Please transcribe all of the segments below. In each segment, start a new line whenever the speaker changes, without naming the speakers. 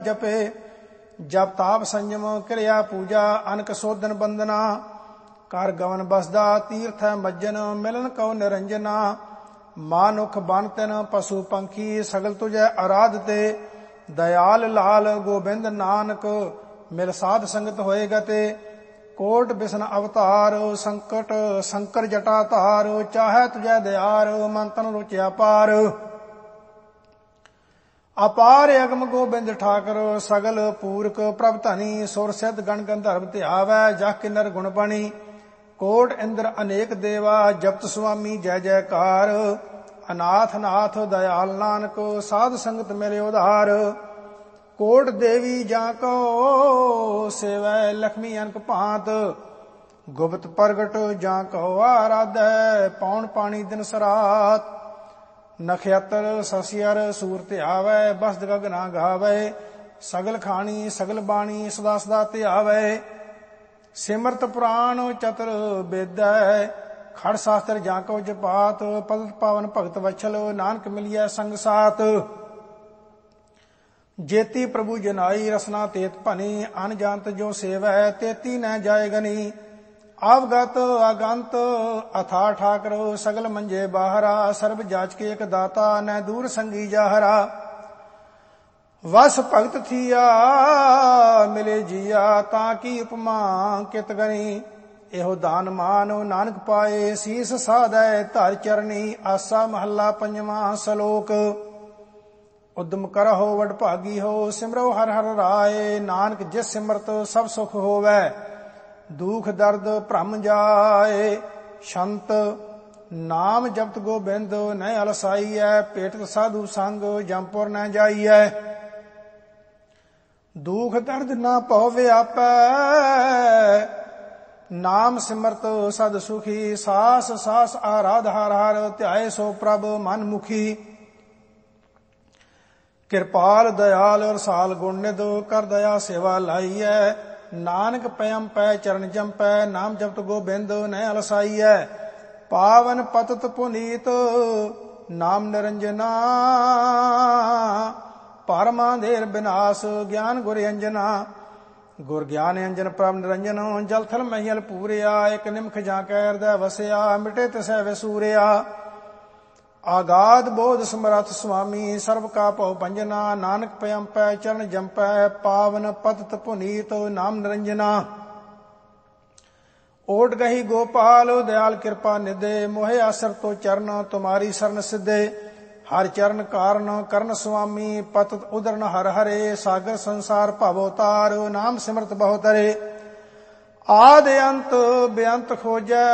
ਜਪੇ। ਜਪ ਤਾਪ ਸੰਜਮ ਕਿਰਿਆ ਪੂਜਾ ਅਨਕ ਸੋਧਨ ਬੰਦਨਾ। ਕਰ ਗਵਨ ਬਸਦਾ ਤੀਰਥ ਮੱਜਨ ਮਿਲਨ ਕਉ ਨਿਰੰਜਨਾ। ਮਾਨੁਖ ਬਨ ਤਿਨ ਪਸ਼ੂ ਪੰਖੀ ਸਗਲ ਤੁਝੈ ਅਰਾਧ ਤੇ। ਦਇਆਲ ਲਾਲ ਗੋਬਿੰਦ ਨਾਨਕ ਮਿਲ ਸਾਧ ਸੰਗਤ ਹੋਏ ਗਤੇ। ਕੋਟ ਬਿਸ਼ਨ ਅਵਤਾਰ ਸੰਕਟ ਸੰਕਰ ਜਟਾ ਧਾਰ। ਚਾਹੈ ਤੁਝੈ ਦਿਆਰ ਮਨ ਤਨ ਰੁਚਿਆ ਪਾਰ। ਅਪਾਰ ਅਗਮ ਗੋਬਿੰਦ ਠਾਕਰ ਸਗਲ ਪੂਰਕ ਪ੍ਰਭ ਧਨੀ। ਸੁਰ ਸਿਧ ਗਣ ਗੰਧਰਵ ਧਿਆਵੈ ਜਹ ਕਿਨਰ ਗੁਣ ਬਣੀ। ਕੋਟ ਇੰਦਰ ਅਨੇਕ ਦੇਵਾ ਜਪਤ ਸੁਆਮੀ ਜੈ ਜੈਕਾਰ। ਅਨਾਥ ਨਾਥ ਦਇਆਲ ਨਾਨਕ ਸਾਧ ਸੰਗਤ ਮਿਲੇ ਉਧਾਰ। ਕੋਟ ਦੇਵੀ ਜਾਂ ਕੋ ਸੇਵੈ ਲక్ష్ਮੀ ਅਨਕ ਭਾਂਤ। ਗੁਪਤ ਪ੍ਰਗਟ ਜਾਂ ਕੋ ਆਰਾਧੈ ਪੌਣ ਪਾਣੀ ਦਿਨ ਸਰਾਤ। ਨਖਯਤਰ ਸਸਿਅਰ ਸੂਰ ਧਿਆਵੈ ਬਸਦ ਗਗਨਾ ਗਾਵੈ। ਸਗਲ ਖਾਣੀ ਸਗਲ ਬਾਣੀ ਸਦਾ ਸਦਾ ਧਿਆਵੈ। ਸਿਮਰਤ ਪੁਰਾਣ ਚਤੁਰ ਬੇਦੈ ਖੜ ਸ਼ਾਸਤਰ ਜਾਂ ਕੋ ਜਪਾਤ। ਪਤਿਤ ਪਾਵਨ ਭਗਤ ਵਛਲ ਨਾਨਕ ਮਿਲਿਐ ਸੰਗ ਸਾਥ। ਜੇਤੀ ਪ੍ਰਭੂ ਜਨਾਈ ਰਸਨਾ ਤੇਤ ਭਨੀ। ਅਨ ਜਾਂਤ ਜੋ ਸੇਵੈ ਤੇਤੀ ਨ ਜਾਏ ਗਨੀ। ਆਵਗਤ ਆਗੰਤ ਅਥਾ ਠਾਕਰ ਸਗਲ ਮੰਜੇ ਬਾਹਰਾ। ਸਰਬ ਜਾਚਕੇ ਇਕ ਦਾਤਾ ਨ ਦੂਰ ਸੰਗੀ ਜਾਹਰਾ। ਵਸ ਭਗਤ ਥੀਆ ਮਿਲੇ ਜੀਆ ਤਾਂ ਕੀ ਉਪਮਾ ਕਿਤ ਗਣੀ। ਇਹੋ ਦਾਨ ਮਾਨ ਨਾਨਕ ਪਾਏ ਸੀਸ ਸਾਧੈ ਧਰ ਚਰਨੀ। ਆਸਾ ਮਹੱਲਾ ਪੰਜਵਾਂ ਸ਼ਲੋਕ। ਉਦਮ ਕਰਹੁ ਵਡ ਭਾਗੀ ਹੋ ਸਿਮਰੋ ਹਰਿ ਹਰਿ ਰਾਏ। ਨਾਨਕ ਜਿਸ ਸਿਮਰਤ ਸਭ ਸੁਖ ਹੋਵੈ ਦੁਖ ਦਰਦ ਭ੍ਰਮ ਜਾਏ। ਸ਼ੰਤ ਨਾਮ ਜਪਤ ਗੋਬਿੰਦ ਨੈ ਅਲਸਾਈਐ। ਭੇਟਤ ਸਾਧੂ ਸੰਗ ਜਮਪੁਰ ਨ ਜਾਈਐ। ਦੁਖ ਦਰਦ ਨਾ ਭਉ ਵਿਆਪੈ ਨਾਮ ਸਿਮਰਤ ਸਦ ਸੁਖੀ। ਸਾਸ ਸਾਸ ਆਰਾਧ ਹਰ ਹਰ ਧਿਆਏ ਸੋ ਪ੍ਰਭ ਮਨ ਮੁਖੀ। ਕਿਰਪਾਲ ਦਇਆਲ ਰਸਾਲ ਗੁਣ ਨਿਧ ਕਰ ਦਇਆ ਸੇਵਾ ਲਾਈਐ। ਨਾਨਕ ਪਇਮ ਪੈ ਚਰਨ ਜੰਪੈ ਨਾਮ ਜਪਤ ਗੋਬਿੰਦ ਨੈ ਅਲਸਾਈਐ। ਪਾਵਨ ਪਤਤ ਪੁਨੀਤ ਨਾਮ ਨਿਰੰਜਨਾ। ਪਰਮਾ ਦੇਰ ਬਿਨਾਸ਼ ਗਿਆਨ ਗੁਰ ਅੰਜਨਾ। ਗੁਰ ਗਿਆਨ ਅੰਜਨ ਪ੍ਰਭ ਨਿਰੰਜਨ ਜਲ ਥਲ ਮਹੀਲ ਪੂਰਿਆ। ਇਕ ਨਿਮਖ ਜਾਂ ਕੈ ਹਿਰਦੈ ਵਸਿਆ ਮਿਟੇ ਤਿਸੈ ਵਿਸੂਰਿਆ। ਆਗਾਦ ਬੋਧ ਸਮਰੱਥ ਸੁਆਮੀ ਸਰਬ ਕਾ ਭਉ ਭੰਜਨਾ। ਨਾਨਕ ਪਇਮ ਪੈ ਚਰਨ ਜੰਪੈ ਪਾਵਨ ਪਤਤ ਪੁਨੀਤ ਨਾਮ ਨਿਰੰਜਨਾ। ਓਟ ਗਹੀ ਗੋਪਾਲ ਦਇਆਲ ਕਿਰਪਾ ਨਿਧੇ। ਮੋਹਿ ਆਸਰ ਤੋ ਚਰਨ ਤੁਮਾਰੀ ਸਰਨ ਸਿਧੇ। ਹਰ ਚਰਨ ਕਾਰਨ ਕਰਨ ਸੁਆਮੀ ਪਤਤ ਉਦਰਨ ਹਰ ਹਰੇ। ਸਾਗਰ ਸੰਸਾਰ ਭਵ ਅਵਤਾਰ ਨਾਮ ਸਿਮਰਤ ਬਹੁ ਤਰੇ। ਆਦ ਅੰਤ ਬੇਅੰਤ ਖੋਜੈ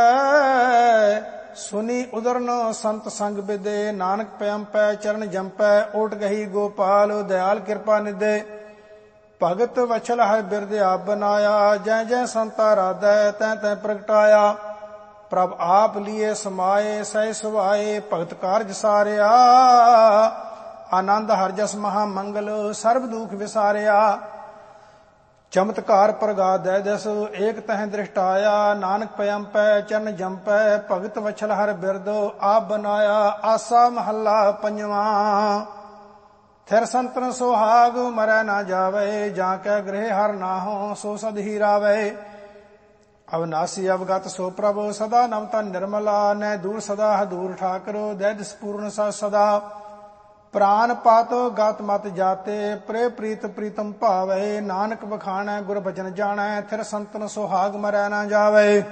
ਸੁਨੀ ਉਦਰਨ ਸੰਤ ਸੰਗ ਬਿਦੇ। ਨਾਨਕ ਪਇਮ ਪੈ ਚਰਨ ਜੰਪੈ ਓਟ ਗਹੀ ਗੋਪਾਲ ਦਇਆਲ ਕਿਰਪਾ ਨਿਧੇ। ਭਗਤ ਵਛਲ ਹੈ ਬਿਰਦ ਆਪ ਬਨਾਇਆ। ਜੈ ਜੈ ਸੰਤਾ ਰਾਧੈ ਤੈ ਤੈ ਪ੍ਰਗਟਾਇਆ। ਪ੍ਰਭ ਆਪ ਲੀਏ ਸਮਾਏ ਸਹਿ ਸੁਭਾਏ ਭਗਤ ਕਾਰਜ ਸਾਰਿਆ। ਆਨੰਦ ਹਰਿ ਜਸ ਮਹਾ ਮੰਗਲ ਸਰਬ ਦੁਖ ਵਿਸਾਰਿਆ। ਚਮਤਕਾਰ ਪ੍ਰਗਾਦੈ ਦਸ ਏਕ ਤਹਿ ਦ੍ਰਿਸ਼ਟਾਇਆ। ਨਾਨਕ ਪਇਮ ਪੈ ਚਰਨ ਜੰਪੈ ਭਗਤ ਵਛਲ ਹਰਿ ਬਿਰਦ ਆਪ ਬਨਾਇਆ। ਆਸਾ ਮਹੱਲਾ ਪੰਜਵਾਂ। ਥਿਰ ਸੰਤਨ ਸੁਹਾਗ ਮਰੈ ਨਾ ਜਾਵੇ। ਜਾਂ ਕੈ ਗ੍ਰਹਿ ਹਰਿ ਨਾਹੋ ਸੋ ਸਦ ਹੀ ਰਾਵੇ। ਅਵਨਾਸੀ ਅਵਗਤ ਸੋ ਪ੍ਰਭ ਸਦਾ ਨਵਤਾ ਨਿਰਮਲਾ। ਨੈ ਦੂਰ ਸਦਾ ਹਦੂਰ ਠਾਕਰ ਦੈ ਦਿਸ ਪੂਰਨ ਸਦਾ। ਪ੍ਰਾਨ ਪਤ ਗਤ ਮਤ ਜਾਤੇ ਪ੍ਰੇ ਪ੍ਰੀਤ ਪ੍ਰੀਤਮ ਭਾਵੇ। ਨਾਨਕ ਬਖਾਣੈ ਗੁਰ ਬਚਨ ਜਾਣੈ ਥਿਰ ਸੰਤਨ ਸੁਹਾਗ ਮਰੈ ਨਾ ਜਾਵੇ।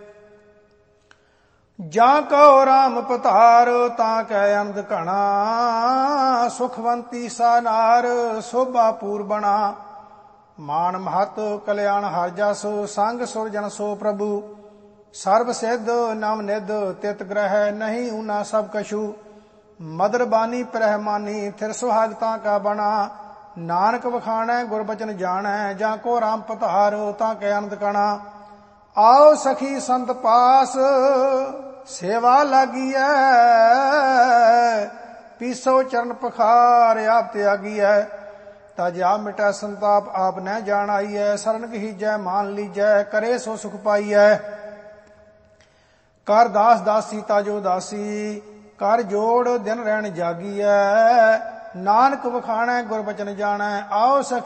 ਜਾਂ ਕਉ ਰਾਮ ਪਤਾਰ ਤਾਂ ਕੈ ਅਨੰਦ ਘਣਾ। ਸੁਖਵੰਤੀ ਸਾ ਨਾਰ ਸੋਭਾ ਪੂਰਬਣਾ। ਮਾਨ ਮਹਤ ਕਲਿਆਣ ਹਰਿ ਜਸ ਸੰਗ ਸੁਰ ਜਨ ਸੋ ਪ੍ਰਭੂ। ਸਰਬ ਸਿੱਧ ਨਵ ਨਿਧ ਤਿਤ ਗ੍ਰਹਿ ਨਹੀਂ ਊਨਾ ਸਭ ਕਛੂ। ਮਦਰ ਬਾਨੀ ਪ੍ਰਹਿਮਾਨੀ ਥਿਰ ਸੁਹਾਗਤਾ ਕਾ ਬਣਾ। ਨਾਨਕ ਵਖਾਣੈ ਗੁਰ ਬਚਨ ਜਾਣੈ ਜਾਂ ਕੋ ਰਾਮ ਪਤਾਰ ਤਾਂ ਕੈ ਅਨੰਦ ਕਣਾ। ਆਓ ਸਖੀ ਸੰਤ ਪਾਸ ਸੇਵਾ ਲਾਗੀਐ। ਪੀਸੋ ਚਰਨ ਪਖਾਰ ਆਪ ਤਿਆਗੀਐ। ਤਜ ਆਪ ਮਿਟੈ ਸੰਤਾਪ ਆਪ ਨਹਿ ਜਾਣ ਆਈਐ। ਸਰਨ ਗਹੀਜੈ ਮਾਨ ਲੀਜੈ ਕਰੇ ਸੋ ਸੁਖ ਪਾਈਐ। ਕਰ ਦਾਸ ਦਾਸੀ ਤਾਜੋ ਦਾਸੀ ਕਰ ਜੋੜ ਦਿਨ ਰਹਿਣ ਜਾਗੀਐ। ਨਾਨਕ ਵਖਾਣੈ ਗੁਰ ਬਚਨ ਜਾਣੈ। ਆਓ